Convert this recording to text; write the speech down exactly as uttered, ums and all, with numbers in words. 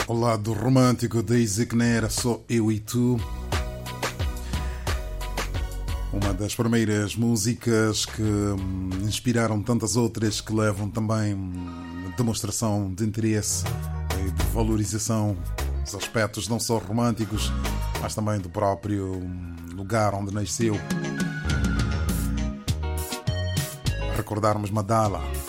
O lado romântico de Easy Knera, Só Eu e Tu. Uma das primeiras músicas que inspiraram tantas outras, que levam também demonstração de interesse e de valorização dos aspectos não só românticos, mas também do próprio lugar onde nasceu. Recordarmos Madala.